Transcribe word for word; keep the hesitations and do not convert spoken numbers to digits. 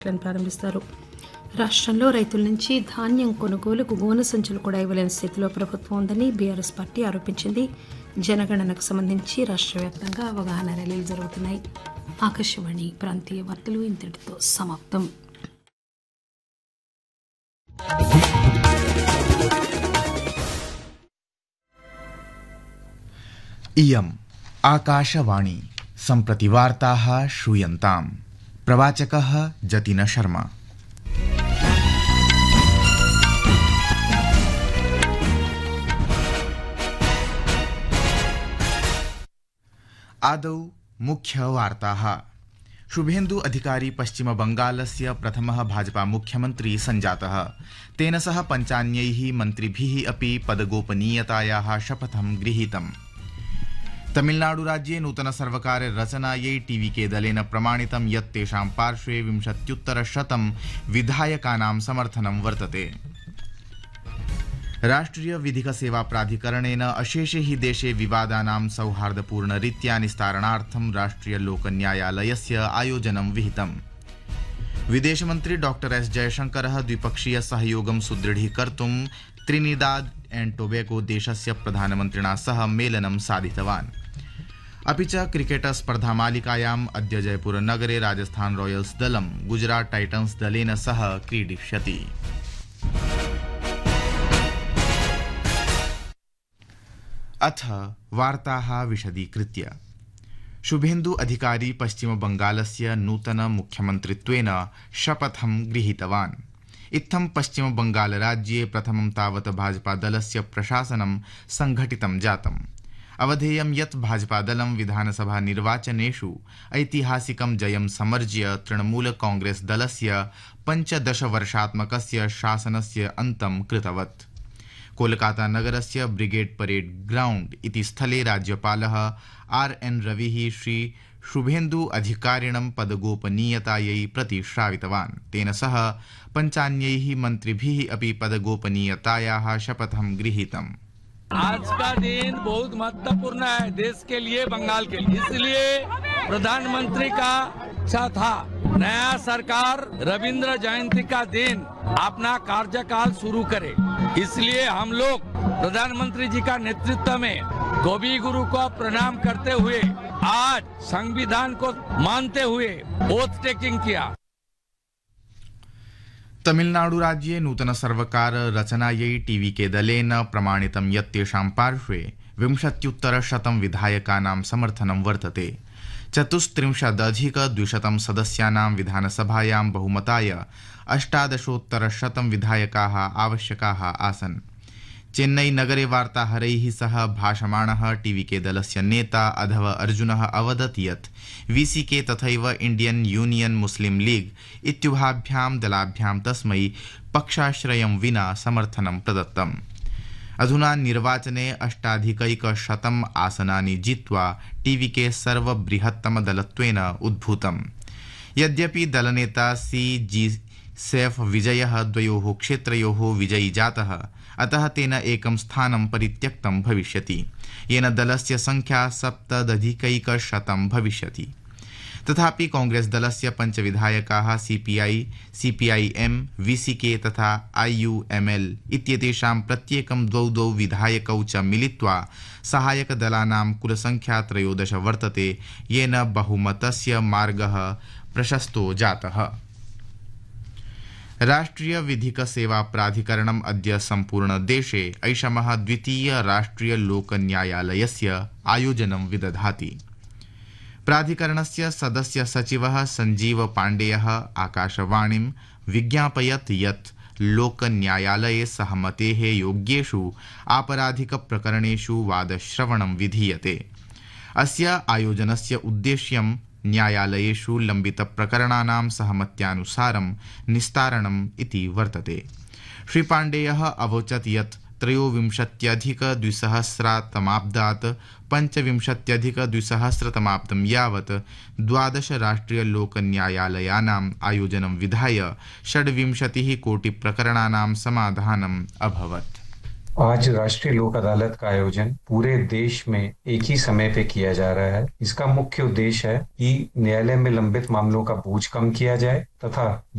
ప్రారంభిస్తారు. రాష్ట్రంలో రైతుల నుంచి ధాన్యం కొనుగోలుకు గోనె సంచులు కూడా ఇవ్వలేని స్థితిలో ప్రభుత్వం ఉందని బీఆర్ఎస్ పార్టీ ఆరోపించింది. జనగణనకు సంబంధించి రాష్ట్ర వ్యాప్తంగా అవగాహన ర్యాలీలు జరుగుతున్నాయి. ఆకాశవాణి ప్రాంతీయ వార్తలు ఇంతటితో సమాప్తం. इयम् आकाशवाणी सम्प्रति वार्ताः श्रूयन्ताम्. प्रवाचकः जतिन शर्मा. आदौ मुख्यवार्ताः. शुभेन्दु अधिकारी पश्चिमबंगालस्य प्रथमः भाजपा मुख्यमन्त्री सञ्जातः. तेन सह पञ्चान्यैः मन्त्रिभिः अपि पदगोपनीयतायाः शपथं गृहीतम्. तमिलनाडुराज्ये नूतनसर्वकार रचनायै टीवीके दलेन प्रमाणितं यत् तेषां पार्श्वे विंशत्युत्तरशतं विधायकानां समर्थनं वर्तते. राष्ट्रिय विधिक सेवा प्राधिकरणेन अशेषे हि देशे विवादानां सौहार्दपूर्णरीत्या निस्तारणार्थं राष्ट्रिय लोकन्यायालयस्य आयोजनं विहितम्. विदेशमन्त्री डॉक्टर एस जयशंकरः द्विपक्षीय सहयोगं सुदृढीकर्तुं त्रिनिदाद एंड टोबैगो देशस्य प्रधानमन्त्रिणा सह मेलनं साधितवान्. अपि च क्रिकेट स्पर्धा मालिकायाम् अद्य जयपुर नगरे राजस्थान रॉयल्स दलं गुजरात टाइटन्स दलेन सह क्रीडिष्यति. अथ वार्ताः विशदीकृत्य. शुभेन्दु अधिकारी पश्चिमबंगालस्य नूतन मुख्यमन्त्रित्वेन शपथं गृहीतवान्. इत्थं पश्चिमबंगालराज्ये प्रथमं तावत् भाजपादलस्य प्रशासनं संघटितं जातम्. अवधेयं यत् भाजपादलं विधानसभा निर्वाचनेषु ऐतिहासिकं जयं समर्ज्य तृणमूल कांग्रेस दलस्य पञ्चदशवर्षात्मकस्य शासनस्य अन्तं कृतवत्. कोलकाता नगरस्य ब्रिगेड परेड ग्राउंड इति स्थले राज्यपालः आर एन रविः श्री शुभेन्दु अधिकारिणं पदगोपनीयतायै प्रतिश्रावितवान्. तेन सह पञ्चान्यैः मन्त्रिभिः अपि पदगोपनीयतायाः शपथं गृहीतम्. आज का दिन बहुत महत्वपूर्ण है देश के लिए, बंगाल के लिए. इसलिए प्रधानमंत्री का इच्छा था नया सरकार रविंद्र जयंती का दिन अपना कार्यकाल शुरू करे. इसलिए हम लोग प्रधानमंत्री जी का नेतृत्व में गोभी गुरु को प्रणाम करते हुए आज संविधान को मानते हुए ओथ टेकिंग किया. तमिलनाडु राज्ये नूतन सर्वकार रचनायै टीवीके दलेन प्रमाणितं यत् तेषां पार्श्वे विंशत्युत्तरशतं विधायकानां समर्थनं वर्तते. चतुस्त्रिंशदधिकद्विशतं सदस्यानां विधानसभायां बहुमताय अष्टादशोत्तरशतं विधायकाः आवश्यकाः आसन्. चेन्नई नगरे वार्ताहरैः सह भाषमाणः टीवीके दलस्य नेता अधव अर्जुनः अवदत् यत् वीसीके तथैव इंडियन यूनियन मुस्लिम लीग इत्युभाभ्यां दलाभ्यां तस्मै पक्षाश्रयं विना समर्थनं प्रदत्तम्. अधुना निर्वाचने अष्टाधिकैकशतम् आसनानि जित्वा टीवीके सर्वबृहत्तमदलत्वेन उद्भूतम्. यद्यपि दलनेता सी जी सैफ विजयः द्वयोः क्षेत्रयोः विजयी जातः, अतः तेन एकं स्थानं परित्यक्तं भविष्यति, येन दलस्य संख्या सप्तदधिकैकशतं भविष्यति. तथापि कांग्रेस दलस्य पञ्चविधायकाः सीपीआई, सीपीआईएम, वीसीके तथा आईयूएमएल इत्येतेषां प्रत्येकं द्वौ द्वौ विधायकौ च मिलित्वा सहायक दलानां कुलसंख्या त्रयोदश वर्तते, येन बहुमतस्य मार्गः प्रशस्तो जातः. राष्ट्रिय विधिक सेवा प्राधिकरणम् अद्य सम्पूर्ण देशे ऐषमः द्वितीय राष्ट्रिय लोकन्यायालयस्य आयोजनं विदधाति. प्राधिकरणस्य सदस्य सचिवः संजीव पाण्डेयः आकाशवाणीं विज्ञापयत् यत् लोकन्यायालये सहमतेः योग्येषु आपराधिक प्रकरणेषु वादश्रवणं विधीयते. अस्य आयोजनस्य उद्देश्यं न्यायालयेषु लम्बितप्रकरणानां सहमत्यानुसारं निस्तारणम् इति वर्तते. श्री पाण्डेयः अवोचत् यत् त्रयोविंशत्यधिकद्विसहस्रतमाब्दात् पञ्चविंशत्यधिकद्विसहस्रतमाब्दं यावत् द्वादश राष्ट्रिय लोकन्यायालयानाम् आयोजनं विधाय षड्विंशतिः कोटिप्रकरणानां समाधानम् अभवत्. आज राष्ट्रीय लोक अदालत का आयोजन पूरे देश में एक ही समय पे किया जा रहा है। इसका मुख्य उद्देश्य है कि न्यायालय में लंबित मामलों का बोझ कम किया जाए तथा